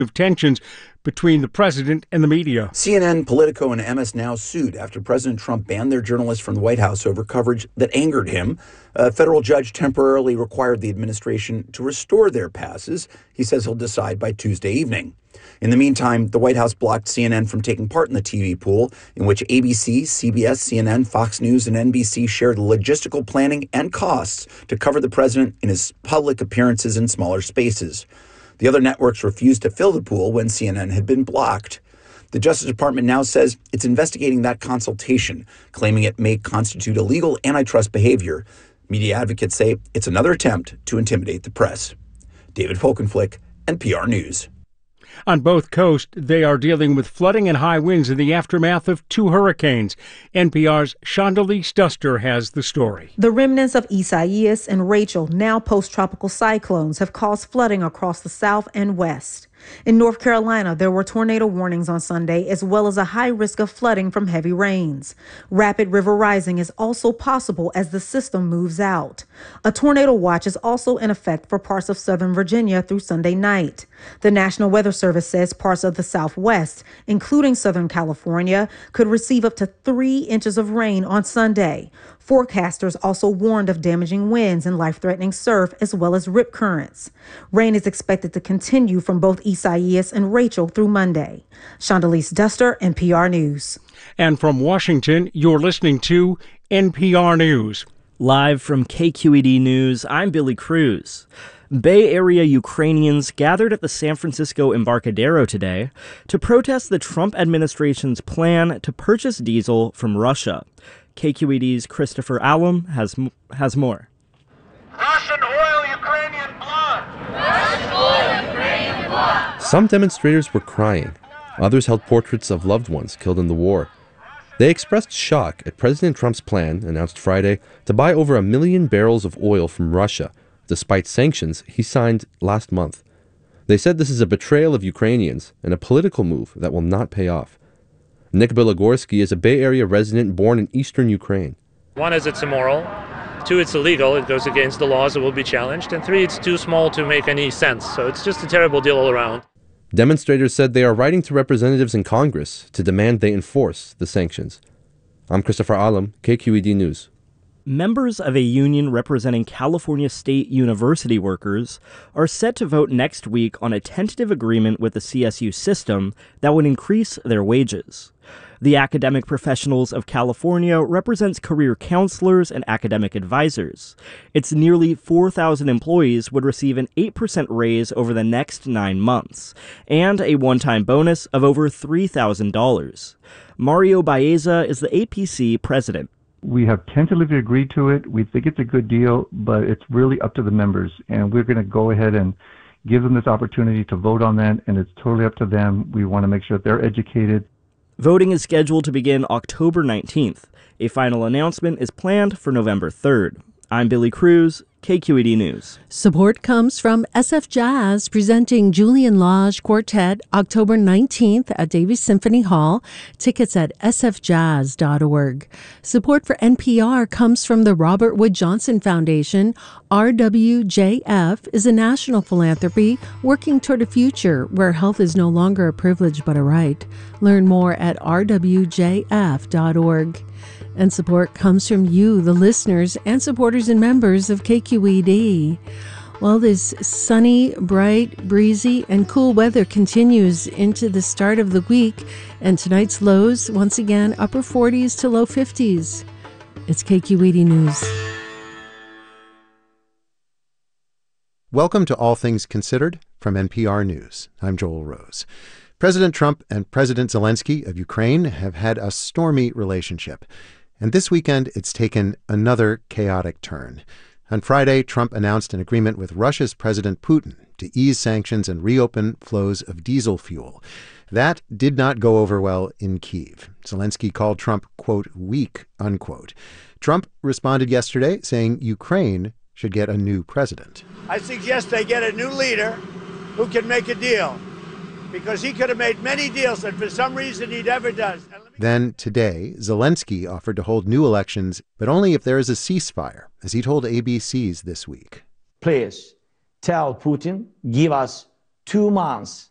of tensions between the president and the media. CNN, Politico, and MS Now sued after President Trump banned their journalists from the White House over coverage that angered him. A federal judge temporarily required the administration to restore their passes. He says he'll decide by Tuesday evening. In the meantime, the White House blocked CNN from taking part in the TV pool, in which ABC, CBS, CNN, Fox News, and NBC shared logistical planning and costs to cover the president in his public appearances in smaller spaces. The other networks refused to fill the pool when CNN had been blocked. The Justice Department now says it's investigating that consultation, claiming it may constitute illegal antitrust behavior. Media advocates say it's another attempt to intimidate the press. David Folkenflik, NPR News. On both coasts, they are dealing with flooding and high winds in the aftermath of two hurricanes. NPR's Shondelise Duster has the story. The remnants of Isaias and Rachel, now post-tropical cyclones, have caused flooding across the south and west. In North Carolina, there were tornado warnings on Sunday, as well as a high risk of flooding from heavy rains. Rapid river rising is also possible as the system moves out. A tornado watch is also in effect for parts of southern Virginia through Sunday night. The National Weather Service says parts of the Southwest, including Southern California, could receive up to 3 inches of rain on Sunday. Forecasters also warned of damaging winds and life-threatening surf, as well as rip currents. Rain is expected to continue from both Isaias and Rachel through Monday. Shondelise Duster, NPR News. And from Washington, you're listening to NPR News. Live from KQED News, I'm Billy Cruz. Bay Area Ukrainians gathered at the San Francisco Embarcadero today to protest the Trump administration's plan to purchase diesel from Russia. KQED's Christopher Allam has more. Russian oil, Ukrainian blood! Russian oil, Ukrainian blood! Some demonstrators were crying. Others held portraits of loved ones killed in the war. They expressed shock at President Trump's plan, announced Friday, to buy over 1 million barrels of oil from Russia, despite sanctions he signed last month. They said this is a betrayal of Ukrainians and a political move that will not pay off. Nick Bilogorsky is a Bay Area resident born in eastern Ukraine. 1 is it's immoral. 2, it's illegal. It goes against the laws that will be challenged. And 3, it's too small to make any sense. So it's just a terrible deal all around. Demonstrators said they are writing to representatives in Congress to demand they enforce the sanctions. I'm Christopher Allam, KQED News. Members of a union representing California State University workers are set to vote next week on a tentative agreement with the CSU system that would increase their wages. The Academic Professionals of California represents career counselors and academic advisors. Its nearly 4,000 employees would receive an 8% raise over the next 9 months, and a one-time bonus of over $3,000. Mario Baeza is the APC president. We have tentatively agreed to it. We think it's a good deal, but it's really up to the members, and we're going to go ahead and give them this opportunity to vote on that, and it's totally up to them. We want to make sure that they're educated. Voting is scheduled to begin October 19th. A final announcement is planned for November 3rd. I'm Billy Cruz, KQED News. Support comes from SF Jazz, presenting Julian Lage Quartet October 19th at Davies Symphony Hall. Tickets at sfjazz.org. Support for NPR comes from the Robert Wood Johnson Foundation. RWJF is a national philanthropy working toward a future where health is no longer a privilege but a right. Learn more at rwjf.org. And support comes from you, the listeners and supporters and members of KQED. Well, this sunny, bright, breezy, and cool weather continues into the start of the week, and tonight's lows, once again, upper 40s to low 50s. It's KQED News. Welcome to All Things Considered from NPR News. I'm Joel Rose. President Trump and President Zelensky of Ukraine have had a stormy relationship. And this weekend, it's taken another chaotic turn. On Friday, Trump announced an agreement with Russia's President Putin to ease sanctions and reopen flows of diesel fuel. That did not go over well in Kyiv. Zelensky called Trump, quote, weak, unquote. Trump responded yesterday saying Ukraine should get a new president. I suggest they get a new leader who can make a deal, because he could have made many deals that for some reason he never does. Then today, Zelensky offered to hold new elections, but only if there is a ceasefire, as he told ABC's this week. Please tell Putin, give us 2 months